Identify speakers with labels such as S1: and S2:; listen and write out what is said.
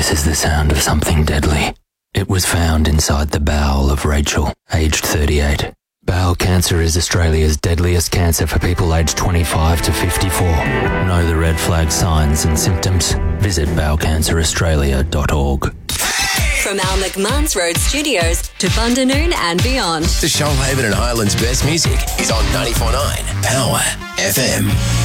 S1: This is the sound of something deadly. It was found inside the bowel of Rachel, aged 38. Bowel cancer is Australia's deadliest cancer for people aged 25 to 54. Know the red flag signs and symptoms? Visit bowelcanceraustralia.org.
S2: From our McMahon's Road studios to Bundanoon and beyond.
S3: The Shoalhaven and Highlands best music is on 94.9 Power FM.